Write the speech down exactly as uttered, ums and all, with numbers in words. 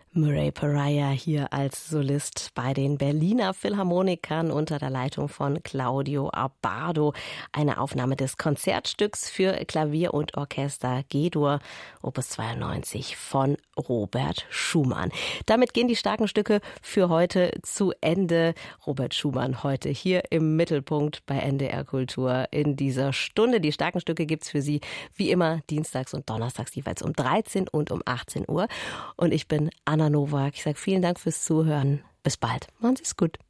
Murray Pariah hier als Solist bei den Berliner Philharmonikern unter der Leitung von Claudio Abbado. Eine Aufnahme des Konzertstücks für Klavier und Orchester G-Dur, Opus zweiundneunzig von Robert Schumann. Damit gehen die starken Stücke für heute zu Ende. Robert Schumann heute hier im Mittelpunkt bei N D R Kultur in dieser Stunde. Die starken Stücke gibt's für Sie wie immer dienstags und donnerstags jeweils um dreizehn und um achtzehn Uhr. Und ich bin Anna Nowak. Ich sage vielen Dank fürs Zuhören. Bis bald. Machen Sie es gut.